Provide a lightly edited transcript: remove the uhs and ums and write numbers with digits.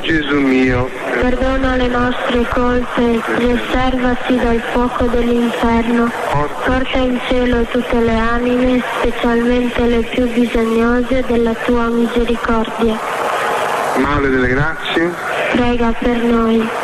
Gesù mio, perdona le nostre colpe, preservaci dal fuoco dell'inferno, porta in cielo tutte le anime, specialmente le più bisognose della tua misericordia. Madre delle grazie, Prega per noi.